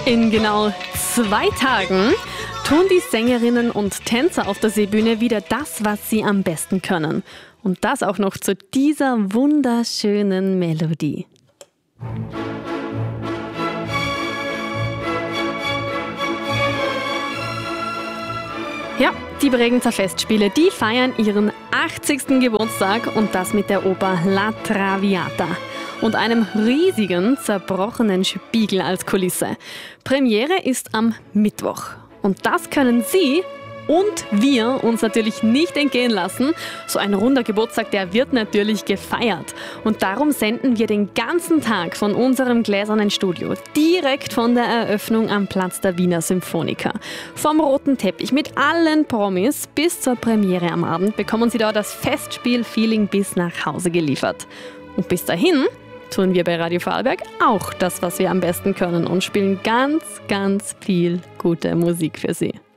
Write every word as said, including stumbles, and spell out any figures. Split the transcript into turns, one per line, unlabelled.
In genau zwei Tagen tun die Sängerinnen und Tänzer auf der Seebühne wieder das, was sie am besten können. Und das auch noch zu dieser wunderschönen Melodie. Ja, die Bregenzer Festspiele, die feiern ihren achtzigsten Geburtstag und das mit der Oper La Traviata und einem riesigen, zerbrochenen Spiegel als Kulisse. Premiere ist am Mittwoch. Und das können Sie und wir uns natürlich nicht entgehen lassen. So ein runder Geburtstag, der wird natürlich gefeiert. Und darum senden wir den ganzen Tag von unserem gläsernen Studio direkt von der Eröffnung am Platz der Wiener Symphoniker. Vom roten Teppich mit allen Promis bis zur Premiere am Abend bekommen Sie da das Festspiel-Feeling bis nach Hause geliefert. Und bis dahin tun wir bei Radio Vorarlberg auch das, was wir am besten können und spielen ganz, ganz viel gute Musik für Sie.